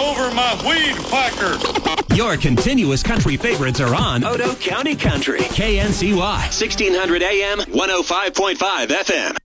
over my weed whacker. Your continuous country favorites are on Odo County Country. KNCY, 1600 AM, 105.5 FM.